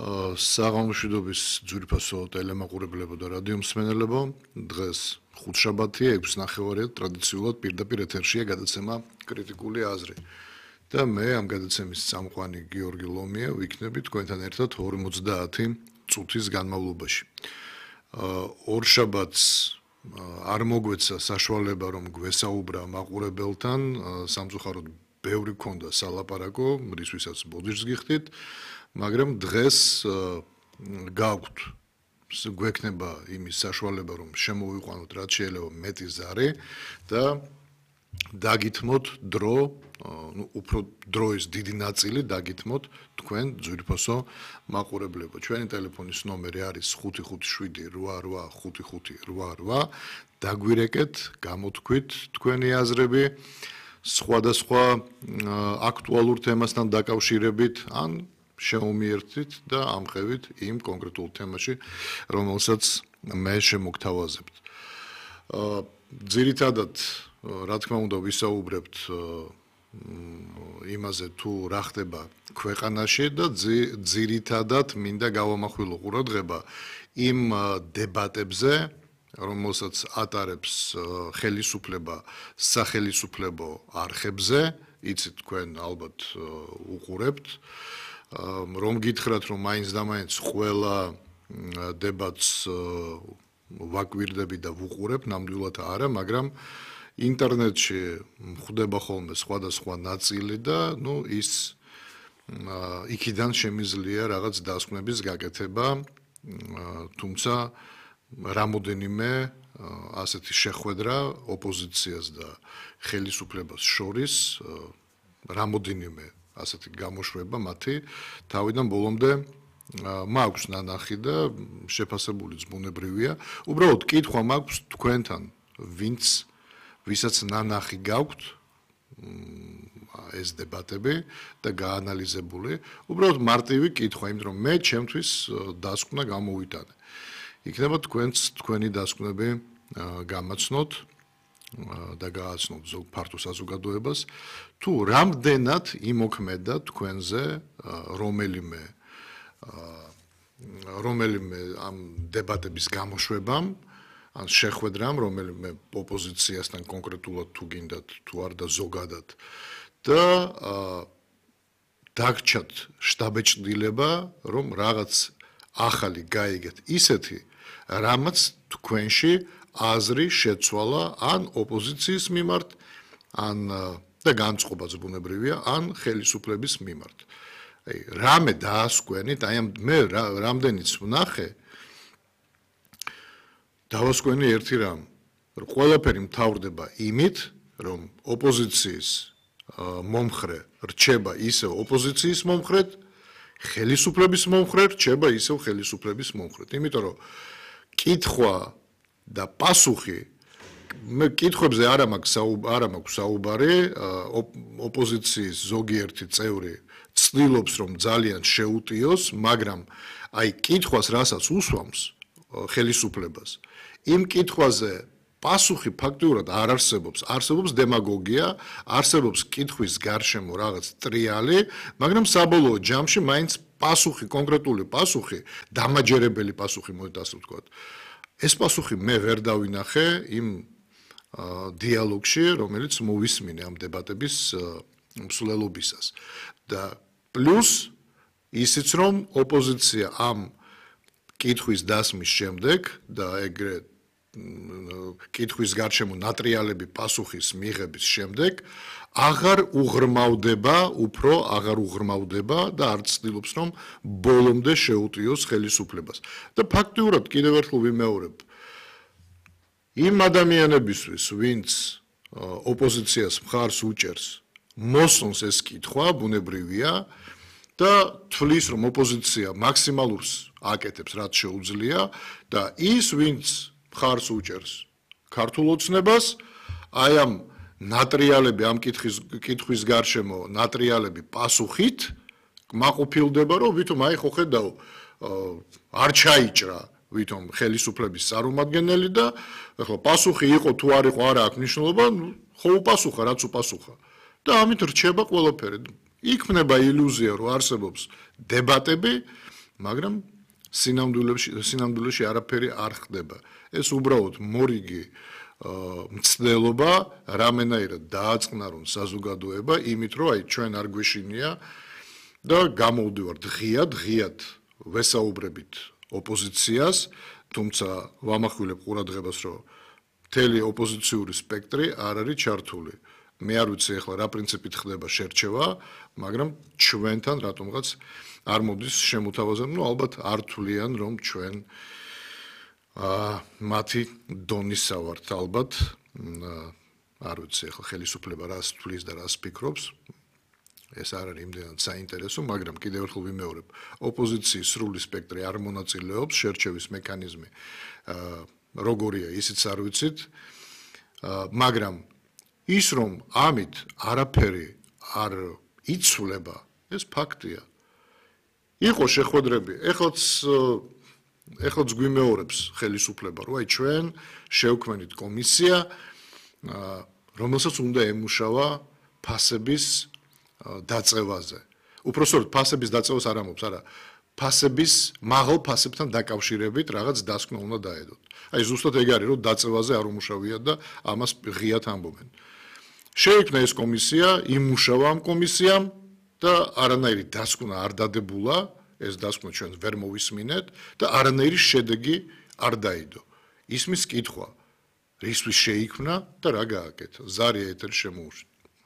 საღამოშვიდობის ძვირფასო ტელემაყურებლებო და რადიო მსმენელებო, დღეს ხუთშაბათია, 6:30-ია, ტრადიციულად პირდაპირ ეთერშია გადაცემა კრიტიკული აზრი. და მე ამ გადაცემის წამყვანი გიორგი ლომია ვიქნები თქვენთან ერთად 50 წუთის განმავლობაში. ორშაბათს არ მოგვეცა საშუალება რომ გვესაუბრა მაყურებელთან, სამწუხაროდ ბევრი გქონდა სალაპარაკო, რისთვისაც ბოდიშს გიხდით. მაგრამ დღეს გაგვთ გვექნება იმის საშუალება რომ შემოვიყვანოთ რაც შეიძლება მეტი ზარი და დაგითმოთ დრო, უფრო დროის დიდი ნაწილი დაგითმოთ თქვენ ძვირფასო მაყურებლებო. ჩვენი ტელეფონის ნომერი არის 557885588. დაგვირეკეთ, გამოთქვით თქვენი აზრები სხვადასხვა აქტუალურ თემასთან დაკავშირებით ან შემომიერთით და ამყევით იმ კონკრეტულ თემაში, რომელსაც მე შემოგთავაზებთ. ძირითადად, რა თქმა უნდა, ვისაუბრებთ იმაზე თუ რა ხდება ქვეყანაში და ძირითადად მინდა გავამახვილო ყურადღება იმ დებატებზე, რომელსაც ატარებს ხელისუფლება სახელისუფლებო არხებზე, იცით თქვენ ალბათ უყურებთ. რომ გითხრათ, რომ მაინც და მაინც ყველა დებატს ვაკვირდები და ვუყურებ, ნამდვილად არა, მაგრამ ინტერნეტში ხვდება ხოლმე სხვადასხვა ნაწილი და ის იქიდან შემიძლია რაღაც დასკვნების გაკეთება, თუმცა რამოდენიმე ასეთი შეხვედრა ოპოზიციას და ხელისუფლებას შორის რამოდენიმე ასეთი გამოშვება მათი თავიდან ბოლომდე მაქვს ნანახი და შეფასებულიც ბუნებრივია. უბრალოდ კითხვა მაქვს თქვენთან, ვისაც ნანახი გაქვთ ეს დებატები და გაანალიზებული, უბრალოდ მარტივი კითხვა, იმიტომ რომ მე ჩემთვის დასკვნა გამოვიტანე. იქნება თქვენი დასკვნები გამაცნოთ და გააცნოთ ზოგ ფართო საზოგადოებას, თუ რამდენად იმოქმედა თქვენზე რომელიმე ამ დებატების გამოშვებამ, ან შეხვედრამ, რომელიმე ოპოზიციასთან კონკრეტულად თუ გინდათ, თუ არ და ზოგადად და დაგჭათ შტაბეჭდილება, რომ რაღაც ახალი გაიგეთ ისეთი, რამაც თქვენში აზრი შეცვალა ან ოპოზიციის მიმართ, ან და განწყობაც ბუნებრივია, ან ხელისუფლების მიმართ. რამე დაასკვენით, მე რამდენიც ვნახე, დავასკვენი ერთი რამ, რომ ყველაფერი მთავრდება იმით, რომ ოპოზიციის მომხრე რჩება ისევ ოპოზიციის მომხრედ, ხელისუფლების მომხრე რჩება ისევ ხელისუფლების მომხრედ. იმიტომ რომ კითხვა და პასუხი, მე კითხვებზე არ მაქვს საუბარი, ოპოზიციის ზოგიერთი წევრი ცდილობს რომ ძალიან შეუტიოს, მაგრამ კითხვას რასაც უსვამს ხელისუფლებას, იმ კითხვაზე პასუხი ფაქტიურად არ არსებობს, არსებობს დემაგოგია, არსებობს კითხვის გარშემო რაღაც ტრიალი, მაგრამ საბოლოო ჯამში მაინც პასუხი, კონკრეტული პასუხი, დამაჯერებელი პასუხი, მოდით ასე ვთქვათ. ეს პასუხი მე ვერ დავინახე იმ დიალოგში, რომელიც მოვისმინე ამ დებატების მსვლელობისას. და პლუს ისიც რომ ოპოზიცია ამ კითხვის დასმის შემდეგ და ეგრე კითხვის გარშემო ნატრიალები პასუხის მიღების შემდეგ აღარ უღრმავდება და არ ცდილობს რომ ბოლომდე შეუტიოს ხელისუფლებას. და ფაქტიურად კიდევ ერთხელ ვიმეორებ, იმ ადამიანებისთვის, ვინც ოპოზიციას მხარს უჭერს, მოსწონს ეს კითხვა, ბუნებრივია და თვლის რომ ოპოზიცია მაქსიმალურს აკეთებს, რაც შეუძლია და ის, ვინც მხარს უჭერს ქართულ ოცნებას, ამ ნატრიალები, ამ კითხვის გარშემო ნატრიალები პასუხით მაყოფილდება, რომ ვითომ ხო ხედავ, არ ჩაიჭრა ვითომ ხელისუფლების წარმომადგენელი და ახლა პასუხი იყო თუ არ იყო, არა აქვს მნიშვნელობა, ხო უპასუხა, რაც უპასუხა. და ამით რჩება ყველაფერი. იქმნება ილუზია, რომ არსებობს დებატები, მაგრამ სინამდვილეში არაფერი არ ხდება. ეს უბრალოდ მორიგი მცდელობა რამენაირად დააწყნარონ საზოგადოება იმით, რომ აი ჩვენ არ გვეშინია და გამოვდივართ ღიად ვესაუბრებით ოპოზიციას, თუმცა ვამახვილებ ყურადღებას, რომ მთელი ოპოზიციური სპექტრი არ არის ჩართული. მე არ ვიცი ახლა რა პრინციპით ხდება შერჩევა, მაგრამ ჩვენთან რატომღაც არ მოდის შემოთავაზება, ალბათ არ თვლიან, რომ ჩვენ მათი დონისა ვართ ალბათ, არ ვიცი ახლა ხელისუფლება რას თვლის და რას ფიქრობს. ეს არ არის იმდენად საინტერესო, მაგრამ კიდევ ერთხელ ვიმეორებ, ოპოზიციის სრული სპექტრი არ მონაწილეობს, შერჩევის მექანიზმი როგორია, ისიც არ ვიცით, მაგრამ ის რომ ამით არაფერი არ იცვლება, ეს ფაქტია. იყო შეხვედრები, ეხლაც გვიმეორებს ხელისუფლება, რომ აი ჩვენ შევქმნით კომისია, რომელსაც უნდა ემუშავა ფასების დაწევაზე. უпроსტოდ ფასების დაწევას არ ამბობს, არა, ფასების მაღალ ფასებთან დაკავშირებით რაღაც დასკვნა უნდა დაედოთ. აი ზუსტად ეგ არის, რომ დაწევაზე არ უმუშავიათ და ამას ღიად ამბობენ. შეიქმნა ეს კომისია, იმუშავა ამ კომისიამ და არანაირი დასკვნა არ დადებულა, ეს დასკვნა ჩვენ ვერ მოვისმინეთ და არანაირი შედეგი არ დაიდო. ისმის კითხვა, რისთვის შეიქმნა და რა გააკეთა? ზარია ეთერი შემოუშვა.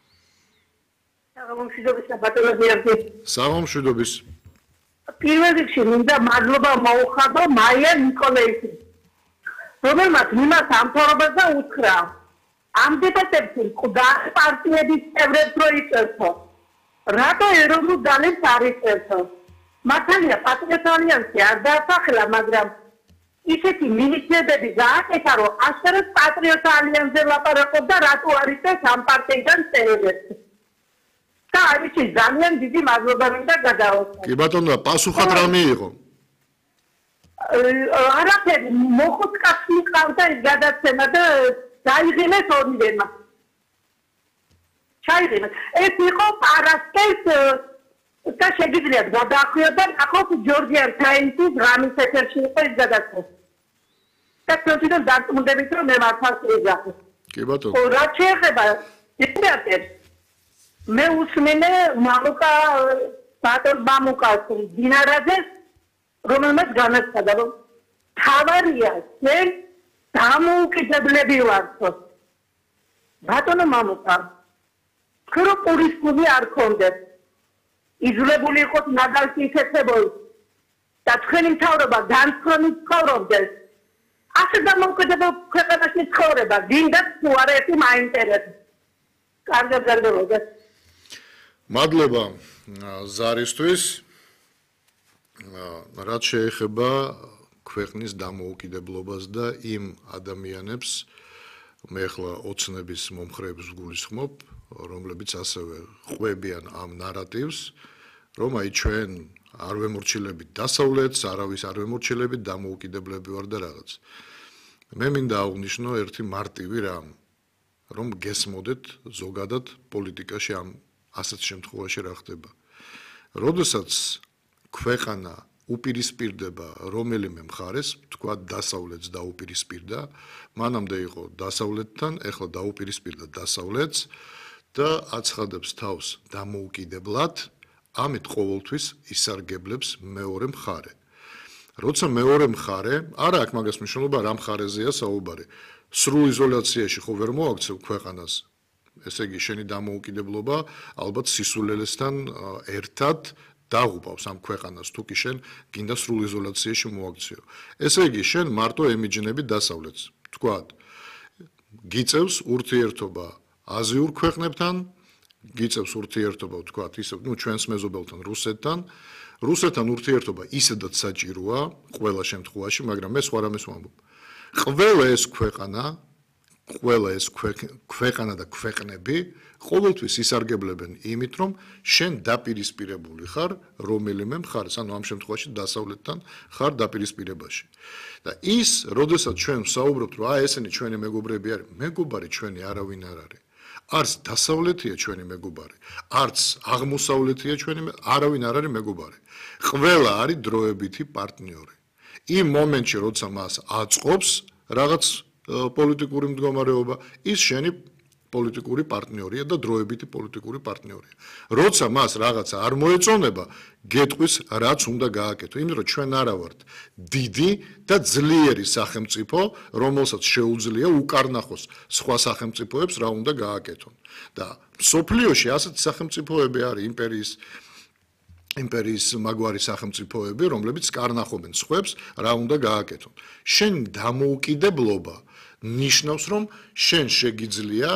საღამომშვიდობის. პირველ რიგში მინდა მადლობა მოუხადო მაია ნიკოლაევსკის, რომელმაც მიმართ ამთავრებას და უთხრა ამ დებატებში მკვდარ პარტიების წევრებს რო იწერთო, რატო ეროვნულ ძალებს არ იწერთო. მართალია პატრიოტ ალიანსი არ დაასახელა, მაგრამ ისეთი მინიჭებები გააკეთა, რომ აშკარად პატრიოტ ალიანსზე ლაპარაკობდა, რატო არ იწერთ ამ პარტიიდან წევრებს. და არის ძალიან დიდი მადლობა მინდა გადაუხადო. კი ბატონო, პასუხად რა მიიღო? არაფერი, მოხუც კაცი ყავდა ის გადაცემა და დაიღინეს ორივემა. ჩაიღინეს. ეს იყო პარასკევს და შეგიძლიათ გადაახვიოთ და ნახოთ ჯორჯიან თაიმსის რამის ეთერში იყო ის გადაცემა. და თვითონ დარწმუნდებით, რომ მე მართალ ვიღახე. კი ბატონო. რა შეეხება ინტერნეტს? მე უსმენე მამუკას დინარაძეს, რომელმაც განაცხადა, რომ თავარია ჩვენ დამოუკიდებლები ვართ. ბატონო მამუკა, თქვენ პურისტული არ გქონდეთ. იძულებული იყოთ ნაგალში იქცებოდეს და თქვენი მთავრობა განცხრომით ცხოვრობდეს. ასე დამოუკიდებელ ქვეყანაში ცხოვრება, გინდათ თუ არა ერთი მაინტერესებს. კარგად გაგრძელოთ. მადლობა ზარისთვის. რაც შეეხება ქვეყნის დამოუკიდებლობას და იმ ადამიანებს, მე ახლა ოცნების მომხრეებს ვგულისხმობ, რომლებიც ასევე ყვებიან ამ ნარატივს, რომ აი ჩვენ არ ვემორჩილებით დასავლეთს, არავის არ ვემორჩილებით, დამოუკიდებლები ვარ და რაღაც. მე მინდა აღვნიშნო ერთი მარტივი რამ, რომ გესმოდეთ ზოგადად პოლიტიკაში ამ ასეთ შემთხვევაში რა ხდება. როდესაც ქვეყანა უპირისპირდება რომელიმე მხარეს, თქვა დასავლეთს დაუპირისპირდა, მანამდე იყო დასავლეთთან, ეხლა დაუპირისპირდა დასავლეთს და აცხადებს თავს დამოუკიდებლად, ამით ყოველთვის ისარგებლებს მეორე მხარე. როცა მეორე მხარე, არა აქ მაგას მნიშვნელობა რა მხარეზეა საუბარი. სრულ იზოლაციაში ხო ვერ მოაქცევ ქვეყანას. ესე იგი შენი დამოუკიდებლობა ალბათ სისულელესთან ერთად დაღუპავს ამ ქვეყანას, თუ კი შენ გინდა სრულ იზოლაციაში მოაქციო. ესე იგი შენ მარტო ემიჯნები დასავლეთს. თქვათ, გიწევს ურთიერთობა აზიურ ქვეყნებთან, გიწევს ურთიერთობა, თქვათ, ისე, ჩვენს მეზობელთან, რუსეთთან. რუსეთთან ურთიერთობა ისედაც საჭიროა ყველა შემთხვევაში, მაგრამ მე სხვა რამეს ვამბობ. ყველა ეს ქვეყანა და ქვეყნები ყოველთვის ისარგებლებენ იმით, რომ შენ დაპირისპირებული ხარ რომელიმე მხარეს, ანუ ამ შემთხვევაში დასავლეთთან ხარ დაპირისპირებაში. და ის, როდესაც ჩვენ ვსაუბრობთ, რომ ესენი ჩვენი მეგობრები არის, მეგობარი ჩვენი არავინ არ არის. არც დასავლეთია ჩვენი მეგობარი, არც აღმოსავლეთია ჩვენი არავინ არ არის მეგობარი. ყველა არის დროებითი პარტნიორი. იმ მომენტში, როცა მას აწყობს რაღაც პოლიტიკური მდგომარეობა, ის შენი პოლიტიკური პარტნიორია და დროებითი პოლიტიკური პარტნიორია. როცა მას რაღაცა არ მოეწონება, გეტყვის რაც უნდა გააკეთო, იმიტომ რომ ჩვენ არა ვართ დიდი და ძლიერი სახელმწიფო, რომელსაც შეუძლია უკარნახოს სხვა სახელმწიფოებს რა უნდა გააკეთონ. და სოფლიოში ასეთი სახელმწიფოები არის იმპერიის მაგვარი სახელმწიფოები, რომლებიც კარნახობენ სხვებს რა უნდა გააკეთონ. შენ დამოუკიდებლობა ნიშნავს, რომ შენ შეგიძლია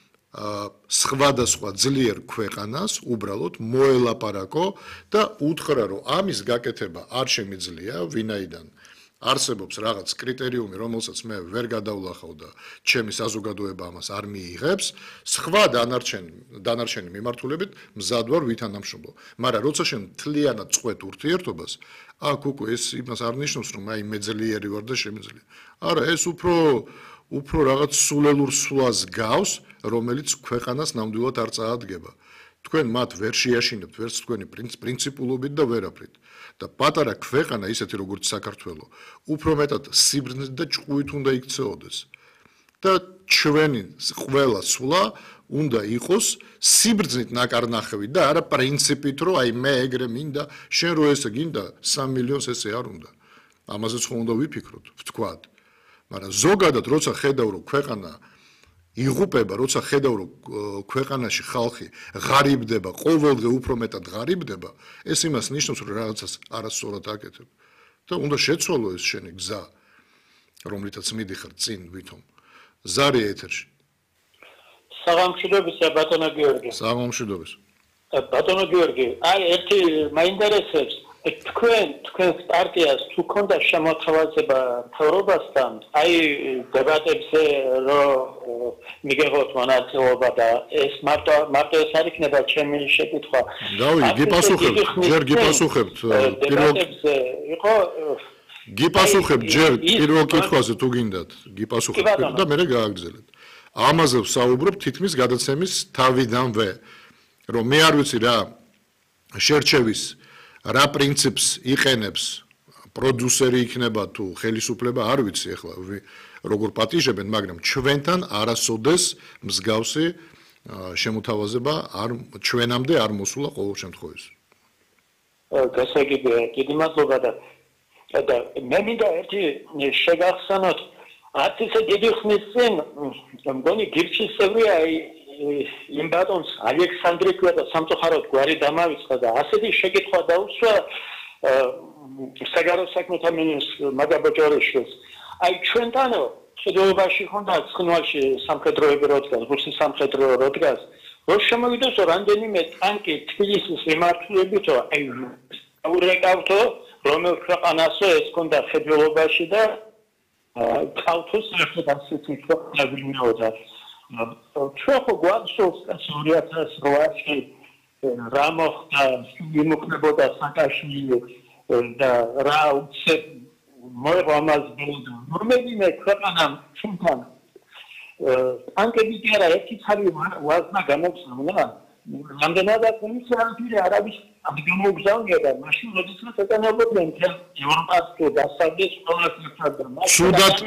სხვადასხვა ძლიერ ქვეყანას უბრალოდ მოელაპარაკო და უთხრა, რომ ამის გაკეთება არ შემიძლია, ვინაიდან არსებობს რაღაც კრიტერიუმი, რომელსაც მე ვერ გადავლახავ და ჩემი საზოგადოება ამას არ მიიღებს, სხვა დანარჩენი მიმართულებით მზად ვარ ვითანამშრომლო. მაგრამ როცა შენ მთლიანად წყვეტ ურთიერთობას, აქ უკვე ეს იმას არ ნიშნავს, რომ აი მე ძლიერი ვარ და შემიძლია. არა, ეს უფრო რაღაც სულელურ სვლას გავს, რომელიც ქვეყანას ნამდვილად არ წაადგება. თქვენ მათ ვერ შეაშინებთ ვერც თქვენი პრინციპულობით და ვერაფრით. და პატარა ქვეყანა ისეთი როგორც საქართველო, უფრო მეტად სიბრძნით და ჭკუით უნდა იქცეოდეს. და ჩვენი ყველა სვლა უნდა იყოს სიბრძნით ნაკარნახევი და არა პრინციპით, რომ აი მე ეგრე მინდა, შენ რო ესე გინდა 3 მილიონს ესე არ უნდა. ამაზეც ხო უნდა ვიფიქროთ, ვთქვათ. მაგრამ ზოგადად როცა ხედავ რომ ქვეყანა იღუპება, როცა ხედავ რომ ქვეყანაში ხალხი ღარიბდება, ყოველდღე უფრო მეტად ღარიბდება, ეს იმას ნიშნავს, რომ რაღაცას არასწორად აკეთებ. და უნდა შეცვალო ეს შენი გზა, რომლითაც მიდიხარ წინ ვითომ. ზარი ეთერში. საღამოშიდობისა ბატონო გიორგი. საღამოშიდობის. ბატონო გიორგი, აი ერთი მაინტერესებს თქვენ პარტიას თუ ქონდა შემოთავაზება მთავრობასთან, აი დებატებზე რომ მიგეღოთ მონაწილეობა და ეს მარტო ეს არ იქნება ჩემი შეკითხვა. დავი, გიპასუხებთ, ჯერ გიპასუხებთ. დებატებზე იყო გიპასუხებთ ჯერ პირველ კითხვაზე თუ გინდათ, გიპასუხებთ და მე გააგრძელეთ. ამაზე ვსაუბრობ თითქმის გადაცემის თავიდანვე, რომ მე არ ვიცი რა შერჩევის რა პრინციპს იყენებს პროდიუსერი იქნება თუ ხელისუფლება არ ვიცი ახლა როგორ პატიჟებენ, მაგრამ ჩვენთან არასოდეს მსგავსი შემოთავაზება ჩვენამდე არ მოსულა ყოველ შემთხვევაში. გასაგებია, დიდი მადლობა და მე მინდა ერთი შეგახსენოთ, არც ისე დიდი ხნის წინ მგონი გირჩისევრია იმ ბატონს ალექსანდრე ქვია და სამწუხაროდ გვარი დამავიწყდა და ასეთი შეკითხვა დაუსვა საგარეო საქმეთა მინისტრს მაგაბოჭორიშვილს. აი ჩვენთან შედეობაში ხონდა ცხინვალში სამხედროები როდგას, რუსი სამხედრო როდგას, რომ შემოვიდეს რამდენიმე ტანკი თბილისის მიმართულებით, აი ურეკავთო რომელ ქვეყანასო ეს ხონდა ხედველობაში და კავთოს ერთად ასეთი ქვეყანა ვინაოდა. ჩვენ ხო გვახსოვს 2008-ში რა მოხდა, იმოქმედებოდა სააკაშვილი და რა უცებ მოეღო ამას ბოლოდან. რომელიმე ქვეყანამ ჩვენთან ტანკები კი არა ერთი ცალი ვაზნა გამოგზავნა. რამდენადაც ინიციატივი არავის გამოგზავნია და მაშინ როდესაც ეტანებოდნენ ევროპას და დასავლეთის ყველას ერთად და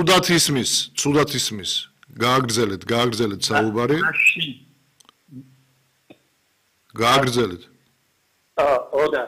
ცუდად ისმის. გააგრძელეთ საუბარი. გააგრძელეთ. ოდა.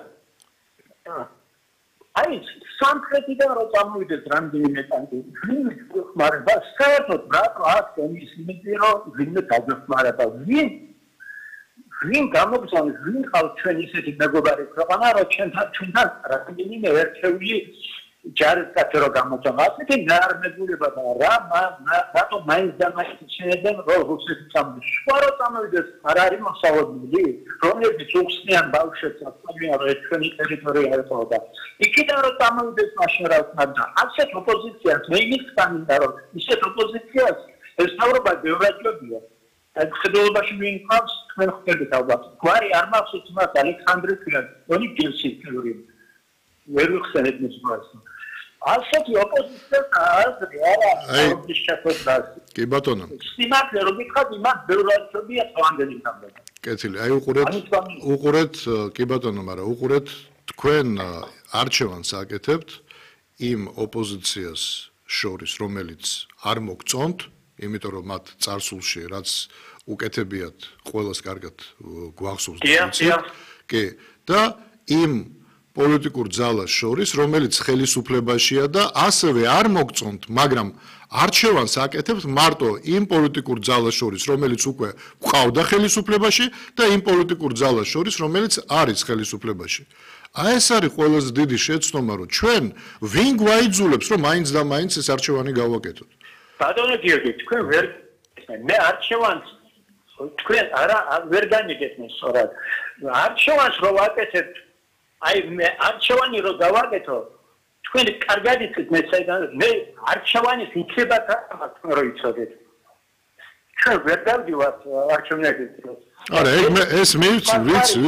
აი, სამხრეთიდან რო წამოვიდეს რამდენიმე ტანკი, ვინმე ხმარება, საერთოდ რატო აქ ის იმედი რომ ვინმე გაგვეხმარება, ვინ გამოგზავნეს, ვინ ყავს ჩვენ ისეთი მეგობარი ქვეყანა, რომ ჩვენთან რამდენიმე ერთეული ჯარისკაცი რო გამოგზავნა, ასეთი ნარმებულება და რატო მაინც და მაინც შეეძენ რომ რუსეთი წამოიდეს. სხვა რო წამოვიდეს, არ არის მოსალოდნელი, რომლებიც უხსნიან ბავშვებს, ასწავლიან რომ ჩვენი ტერიტორია ერთხელ და იქიდან რო წამოვიდეს მაშინ რა ვთქვა და ასეთ ოპოზიციას მე მიხსნა რომ ისეთ ოპოზიციას ეს თავრობა ბევრადია. ხედულობაში ვინ ყავს თქვენ ხვდებით ალბათ. გვარი არ მახსოვს მას ალექსანდრე ქვია, თონი გილსი თეორია. ვერ ვიხსენებ მის გვარს. ასეთი ოპოზიციას აზრი არა აქვს შეფასებას. კი ბატონო. სიმართლე რომ გითხრათ, იმას ბევრადია თვანდელი თამბება. კეთილი, აი უყურეთ, კი ბატონო, მაგრამ უყურეთ თქვენ არჩევანს აკეთებთ იმ ოპოზიციას შორის, რომელიც არ მოგწონთ, იმიტომ რომ მათ წარსულში რაც უკეთებიათ, ყველას კარგად გვახსოვს კი და იმ პოლიტიკურ ძალას შორის, რომელიც ხელისუფლებაშია და ასევე არ მოგწონთ, მაგრამ არჩევანს აკეთებთ მარტო იმ პოლიტიკურ ძალას შორის, რომელიც უკვე გვყავდა ხელისუფლებაში და იმ პოლიტიკურ ძალას შორის, რომელიც არის ხელისუფლებაში. აი ეს არის ყველაზე დიდი შეცდომა, რომ ჩვენ ვინ გვაიძულებს, რომ მაინც და მაინც ეს არჩევანი გავაკეთოთ. ბატონო გიორგი, თქვენ ვერ მე არჩევანს თქვენ არა ვერ განიგეთ მე სწორად. არჩევანს რო ვაკეთებთ, აი მე არჩევანი რო გავაკეთო, თქვენ კარგად იცით მე საიდან მე არჩევანის იქებათ თქვენ რო იცოდეთ. ჩვენ ვერ დავდივართ არჩევნებში. არა, ეს ვიცი.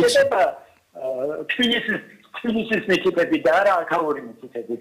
თბილისის მითითები და არა აქაური მითითებით.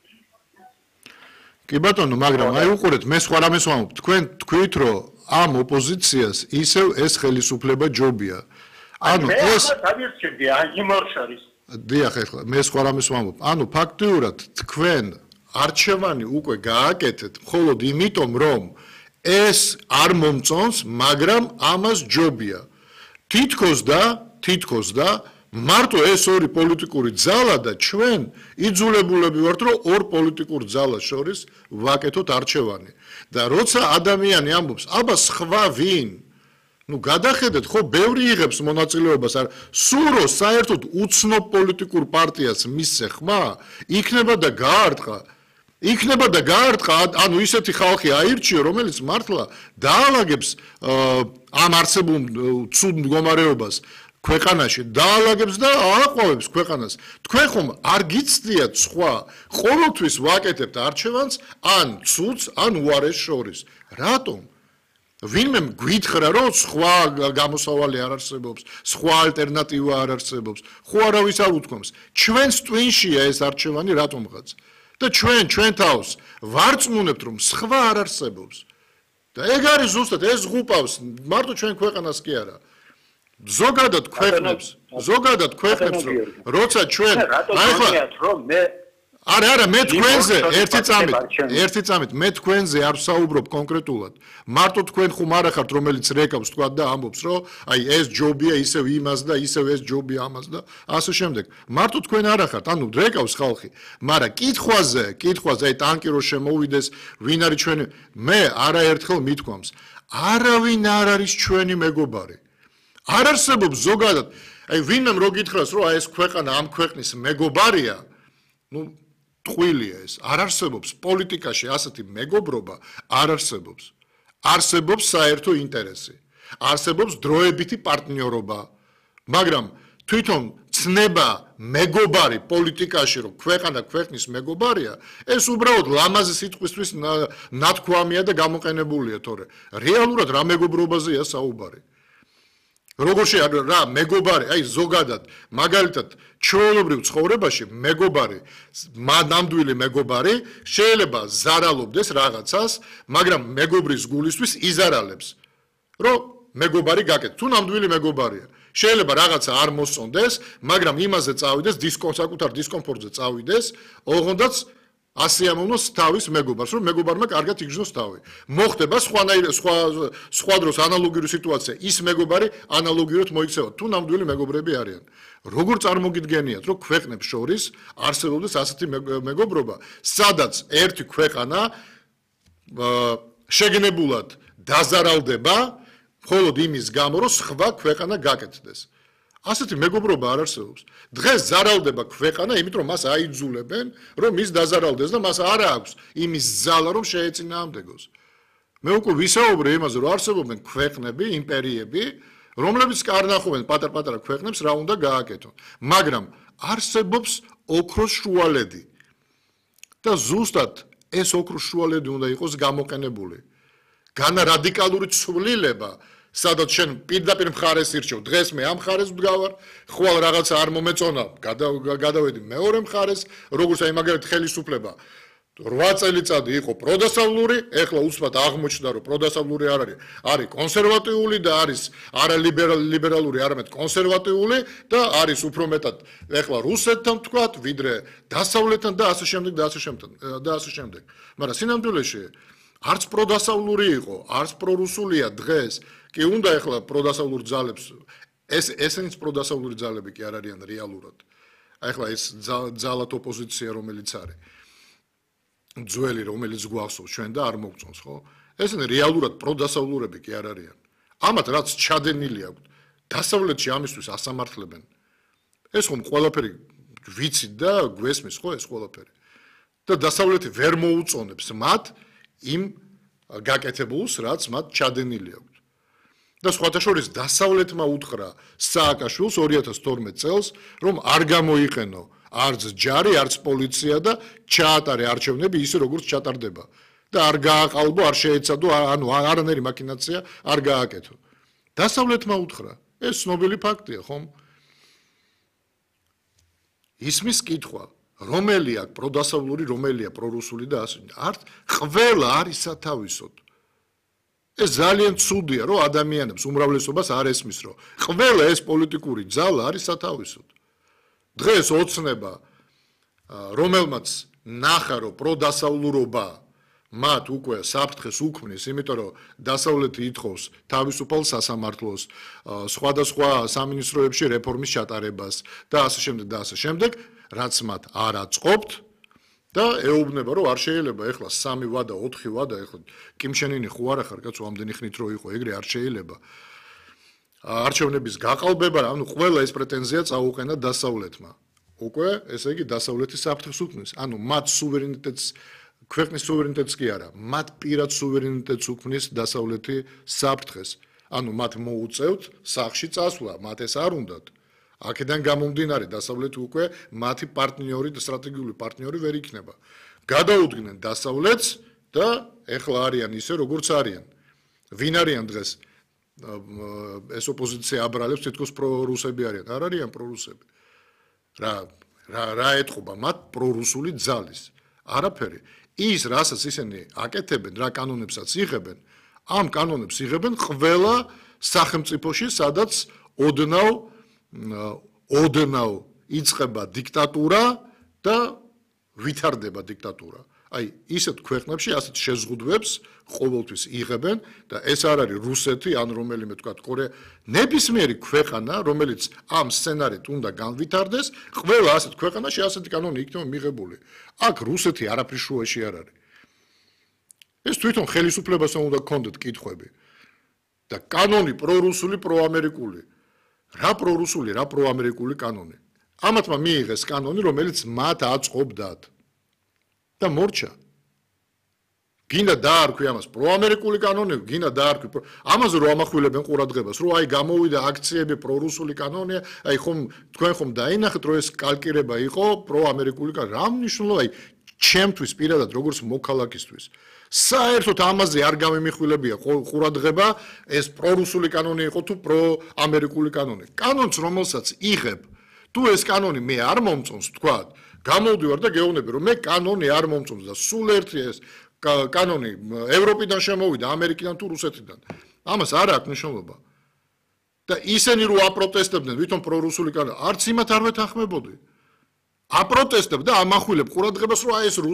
კი ბატონო, მაგრამ აი უყურეთ, მე სხვა რამეს ვამბობ. თქვენ თქვით, რომ ამ ოპოზიციას ისევ ეს ხელისუფლება ჯობია. ანუ ეს დავირჩევდი იმ ორ შორის. დიახ, ეხლა მე სხვა რამეს ვამბობ. ანუ ფაქტიურად თქვენ არჩევანი უკვე გააკეთეთ, მხოლოდ იმიტომ, რომ ეს არ მომწონს, მაგრამ ამას ჯობია. თითქოს და მარტო ეს ორი პოლიტიკური ძალა და ჩვენ იძულებულები ვართ, რომ ორ პოლიტიკურ ძალას შორის ვაკეთოთ არჩევანი. და როცა ადამიანი ამბობს, აბა სხვა ვინ? ნუ გადახედეთ, ხო, ბევრი იღებს მონაწილეობას, არ სულ რო საერთოდ უცნობ პოლიტიკურ პარტიას მისცე ხმა, იქნება და გაარტყა, ანუ ისეთი ხალხი აირჩიო, რომელიც მართლა დაალაგებს ამ არსებულ ცუდ მდგომარეობას ქვეყანაში დაალაგებს და ააყვავებს ქვეყანას. თქვენ ხომ არ გიცდიათ სხვა, ყოველთვის ვაკეთებთ არჩევანს ან ცუდს, ან უარეს შორის. რატომ? ვინმე გვითხრა, რომ სხვა გამოსავალი არ არსებობს, სხვა ალტერნატივა არ არსებობს, ხო არავის არ უთქვამს. ჩვენს ტვინშია ეს არჩევანი რატომღაც. და ჩვენ თავს ვარწმუნებთ, რომ სხვა არ არსებობს. და ეგ არის ზუსტად ეს ღუპავს მარტო ჩვენ ქვეყანას კი არა. ზოგადად ქვეყნებს, როცა ჩვენ აი ხო არა, მე თქვენზე ერთი წამით, მე თქვენზე არ ვსაუბრობ კონკრეტულად. მარტო თქვენ ხომ არ ახართ, რომელიც რეკავს თქვა და ამბობს, რომ აი ეს ჯობია ისევ იმას და ისევ ეს ჯობია ამას და ასე შემდეგ. მარტო თქვენ არ ახართ, ანუ რეკავს ხალხი. მაგრამ კითხვაზე, აი ტანკი რო შემოვიდეს, ვინ არის ჩვენი, მე არაერთხელ მithქვამს, არავინ არ არის ჩვენი მეგობარი. არ არსებობს ზოგადად, აი ვინმემ რო გითხრას, რომ აი ეს ქვეყანა ამ ქვეყნის მეგობარია, ნუ ტყუილია ეს. არ არსებობს პოლიტიკაში ასეთი მეგობრობა, არ არსებობს. არსებობს საერთო ინტერესი. არსებობს დროებითი პარტნიორობა. მაგრამ თვითონ ცნება მეგობარი პოლიტიკაში, რომ ქვეყანა ქვეყნის მეგობარია, ეს უბრალოდ ლამაზი სიტყვისთვის ნათქვამია და გამოყენებულია, თორე რეალურად რა მეგობრობაზეა საუბარი. როგორ რა მეგობარი, აი ზოგადად, მაგალითად, ჩვეულებრივ ცხოვრებაში მეგობარი, ნამდვილი მეგობარი შეიძლება ზარალობდეს რაღაცას, მაგრამ მეგობრის გულისთვის იზარალებს, რომ მეგობარი გაკეთდეს, თუ ნამდვილი მეგობარია. შეიძლება რაღაცა არ მოსწონდეს, მაგრამ იმაზე წავიდეს, საკუთარ დისკომფორტზე წავიდეს, ოღონდაც ასიამოვნოს თავის მეგობარს, რომ მეგობარმა კარგად იგრძნოს თავი. მოხდება სხვა დროს ანალოგიური სიტუაცია, ის მეგობარი ანალოგიურად მოიქცევა, თუ ნამდვილი მეგობრები არიან. როგორ წარმოგიდგენიათ, რომ ქვეყნებს შორის არსებობდეს ასეთი მეგობრობა, სადაც ერთი ქვეყანა შეგნებულად დაზარალდება, მხოლოდ იმის გამო, რომ სხვა ქვეყანა გაკეთდეს. ასეთი მეგობრობა არ არსებობს. დღეს ზარალდება ქვეყანა, იმიტომ რომ მას აიძულებენ, რომ ის დაზარალდეს და მას არ აქვს იმის ძალა, რომ შეეწინააღმდეგოს. მე უკვე ვისაუბრე იმაზე, რომ არსებობენ ქვეყნები, იმპერიები, რომლებიც კარნახობენ პატარ-პატარა ქვეყნებს, რა უნდა გააკეთონ. მაგრამ არსებობს ოქროს შუალედი. და ზუსტად ეს ოქროს შუალედი უნდა იყოს გამოყენებული. განა რადიკალური ცვლილება სადაც შენ პირდაპირ მხარეს ირჩევ, დღეს მე ამ მხარეს ვდგავარ, ხვალ რაღაცა არ მომეწონა, გადავედი მეორე მხარეს, როგორც აი მაგალითად ხელისუფლება 8 წელიწადი იყო პროდასავლური, ეხლა უცბად აღმოჩნდა, რომ პროდასავლური არ არის, არის კონსერვატიული და არის არა ლიბერალური, არამედ კონსერვატიული და არის უფრო მეტად ეხლა რუსეთთან თქვათ, ვიდრე დასავლეთთან და ასე შემდეგ და ასე შემდეგ. მაგრამ სინამდვილეში არც პროდასავლური იყო, არც პრორუსულია დღეს, კი უნდა ეხლა პროდასავლურ ძალებს ესენიც პროდასავლური ძალები კი არ არიან რეალურად. ეხლა ეს ძალად ოპოზიცია რომელიც არის ძველი რომელიც გვახსოვს ჩვენ და არ მოგწონს ხო ესენი რეალურად პროდასავლურები კი არ არიან ამათ რაც ჩადენილი აქვს დასავლეთში ამისთვის ასამართლებენ ეს ხომ ყველაფერი ვიცით და გვესმის ხო ეს ყველაფერი და დასავლეთი ვერ მოუწონებს მათ იმ გაკეთებულს რაც მათ ჩადენილი აქვს და სხვათა შორის დასავლეთმა უთხრა სააკაშვილს 2012 წელს რომ არ გამოიყენო არც ჯარი, არც პოლიცია და ჩაატარე არჩევნები ისე როგორც ჩატარდება და არ გააყალბო, არ შეეცადო, ანუ არანაირი მაკინაცია არ გააკეთო. დასავლეთმა უთხრა, ეს ცნობილი ფაქტია, ხომ? ისმის კითხვა, რომელი აქვს პროდასავლური, რომელია პრორუსული და ასე. არც ყველა არის სათავისოდ. ეს ძალიან ცუდია, რომ ადამიანებს უმრავლესობას არ ესმის, რომ ყველა ეს პოლიტიკური ძალა არის სათავისოდ. დღეს ოცნება რომელმაც ნახა რომ პროდასავლურობა მათ უკვე საფრთხეს უქმნის, იმიტომ რომ დასავლეთი ითხოვს თავისუფალ სასამართლოს, სხვადასხვა სამინისტროებში რეფორმის ჩატარებას და ასე შემდეგ, რაც მათ არ აწყობთ და ეუბნება რომ არ შეიძლება ეხლა 3 ვადა, 4 ვადა, ეხლა კიმჩენინი ხო არა ხარ კაცო, ამდენი ხნით რო იყო ეგრე არ შეიძლება. არჩევნების გაყალბება, ანუ ყველა ეს პრეტენზია წაუყენა დასავლეთმა. უკვე, ესე იგი, დასავლეთის საფრთხეს უქმნის. ანუ მათ სუვერენიტეტს, ქვეყნის სუვერენიტეტს კი არა, მათ პირად სუვერენიტეტს უქმნის დასავლეთი საფრთხეს. ანუ მათ მოუწევთ სახლში წასვლა, მათ ეს არ უნდათ. აქედან გამომდინარე, დასავლეთი უკვე მათი პარტნიორი და სტრატეგიული პარტნიორი ვერ იქნება. გადაუდგნენ დასავლეთს და ეხლა არიან ისე, როგორც არიან. ვინ არიან დღეს? ეს ოპოზიცია აბრალებს თითქოს პრორუსები არიან. არ არიან პრორუსები. რა ეთყობა მათ პრორუსული ძალის? არაფერი. ის, რასაც ისინი აკეთებენ, რა კანონებსაც იღებენ, ამ კანონებს იღებენ ყველა სახელმწიფოში, სადაც ოდნავ იწყება დიქტატურა და ვითარდება დიქტატურა. აი, ისეთ ქვეყნებში ასეთ შეზღუდვებს ყოველთვის იღებენ და ეს არ არის რუსეთი, ან რომელიმე თქვათ კორეა, ნებისმიერი ქვეყანა, რომელიც ამ სცენარით უნდა განვითარდეს, ყველა ასეთ ქვეყანაში ასეთი კანონი იქნება მიღებული. აქ რუსეთი არაფრის შუაში არ არის. ეს თვითონ ხელისუფლებასთან უნდა გქონდეთ კითხვები. და კანონი პრორუსული, პროამერიკული. რა პრორუსული, რა პროამერიკული კანონი. ამათმა მიიღეს კანონი, რომელიც მათ აწყობდათ. და მორჩა. გინდა დაარქვი ამას პროამერიკული კანონი, გინდა დაარქვი ამაზე რო ამახვილებენ ყურადღებას, რომ აი გამოვიდა აქციები პრორუსული კანონია, აი თქვენ ხომ დაინახეთ, რომ ეს კალკირება იყო პროამერიკული კანონი. რა მნიშვნელობა, აი ჩემთვის პირადად როგორც მოქალაქისთვის. საერთოდ ამაზე არ გამიმიხვილებია ყურადღება, ეს პრორუსული კანონი იყო თუ პროამერიკული კანონი. კანონს რომელსაც იღებ, თუ ეს კანონი მე არ მომწონს, თქვათ, გამოვდივარ და გეუბნები, რომ მე კანონი არ მომწონს და სულ ერთი ეს კანონი ევროპიდან შემოვიდა, ამერიკიდან თუ რუსეთიდან. ამას არ აქვს მნიშვნელობა. და ისინი რო აპროტესტებდნენ ვითომ პრორუსული კანონი, არც იმათ არ ვეთანხმებოდი. აპროტესტებ და ამახვილებ ყურადღებას, რომ აი ეს